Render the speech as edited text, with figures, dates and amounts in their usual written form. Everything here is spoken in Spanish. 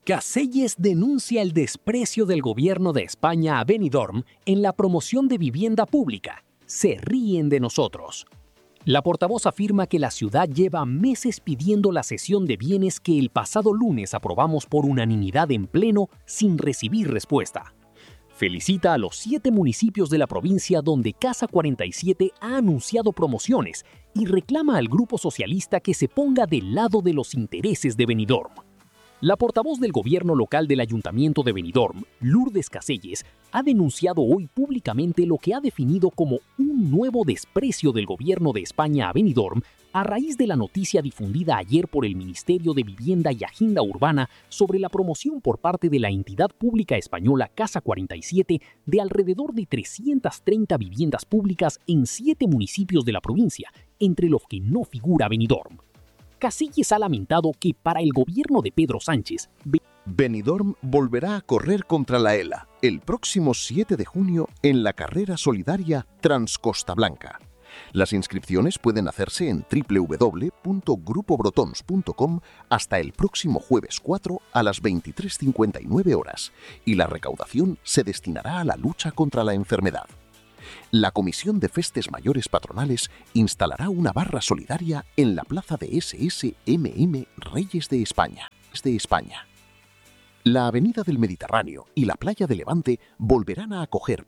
Caselles denuncia el desprecio del gobierno de España a Benidorm en la promoción de vivienda pública. Se ríen de nosotros. La portavoz afirma que la ciudad lleva meses pidiendo la cesión de bienes que el pasado lunes aprobamos por unanimidad en pleno sin recibir respuesta. Felicita a los 7 municipios de la provincia donde Casa 47 ha anunciado promociones y reclama al grupo socialista que se ponga del lado de los intereses de Benidorm. La portavoz del gobierno local del Ayuntamiento de Benidorm, Lourdes Caselles, ha denunciado hoy públicamente lo que ha definido como un nuevo desprecio del gobierno de España a Benidorm a raíz de la noticia difundida ayer por el Ministerio de Vivienda y Agenda Urbana sobre la promoción por parte de la entidad pública española Casa 47 de alrededor de 330 viviendas públicas en 7 municipios de la provincia, entre los que no figura Benidorm. Caselles ha lamentado que para el gobierno de Pedro Sánchez, Benidorm volverá a correr contra la ELA el próximo 7 de junio en la carrera solidaria Transcosta Blanca. Las inscripciones pueden hacerse en www.grupobrotons.com hasta el próximo jueves 4 a las 23:59 horas y la recaudación se destinará a la lucha contra la enfermedad. La Comisión de Festes Mayores Patronales instalará una barra solidaria en la plaza de SSMM Reyes de España. La Avenida del Mediterráneo y la Playa de Levante volverán a acoger